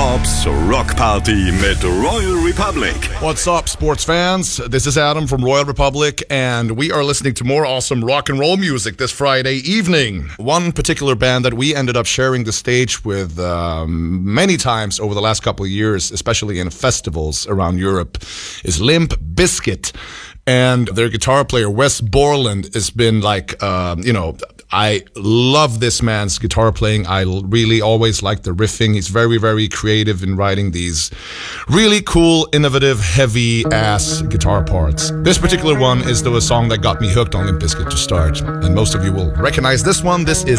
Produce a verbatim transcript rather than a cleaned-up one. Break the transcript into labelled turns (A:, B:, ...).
A: Bob's Rock Party mit Royal Republic.
B: What's up, sports fans? This is Adam from Royal Republic, and we are listening to more awesome rock and roll music this Friday evening. One particular band that we ended up sharing the stage with um, many times over the last couple of years, especially in festivals around Europe, is Limp Bizkit. And their guitar player, Wes Borland, has been like, um, you know, I love this man's guitar playing. I really always like the riffing. He's very, very creative in writing these really cool, innovative, heavy-ass guitar parts. This particular one is the song that got me hooked on Limp Bizkit to start. And most of you will recognize this one. This is